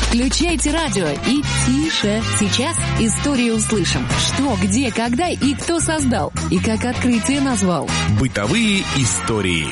Включайте радио и тише. Сейчас историю услышим. Что, где, когда и кто создал. И как открытие назвал. Бытовые истории.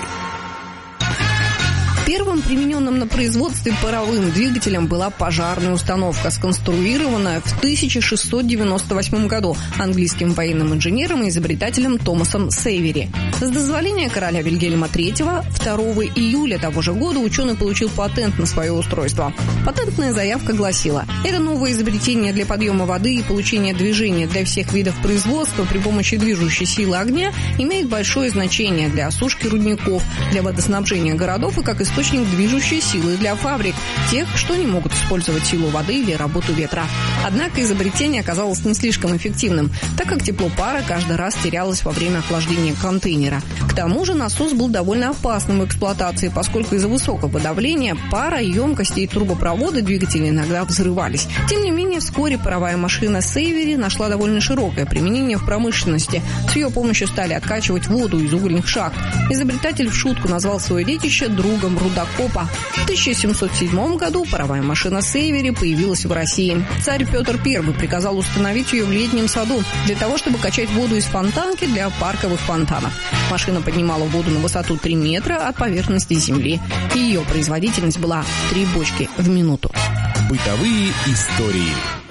Первым примененным на производстве паровым двигателем была пожарная установка, сконструированная в 1698 году английским военным инженером и изобретателем Томасом Сейвери. С дозволения короля Вильгельма III 2 июля того же года ученый получил патент на свое устройство. Патентная заявка гласила: это новое изобретение для подъема воды и получения движения для всех видов производства при помощи движущей силы огня имеет большое значение для осушки рудников, для водоснабжения городов и как источник движущей силы для фабрик, тех, что не могут использовать силу воды или работу ветра. Однако изобретение оказалось не слишком эффективным, так как тепло пара каждый раз терялось во время охлаждения контейнера. К тому же насос был довольно опасным в эксплуатации, поскольку из-за высокого давления пара, емкости и трубопроводы двигателя иногда взрывались. Тем не менее, вскоре паровая машина Сейвери нашла довольно широкое применение в промышленности. С ее помощью стали откачивать воду из угольных шахт. Изобретатель в шутку назвал свое детище другом рудокопа. В 1707 году паровая машина Сейвери появилась в России. Царь Петр I приказал установить ее в летнем саду для того, чтобы качать воду из фонтанки для парковых фонтанов. Машина поднимала воду на высоту 3 метра от поверхности земли. Ее производительность была 3 бочки в минуту. Бытовые истории.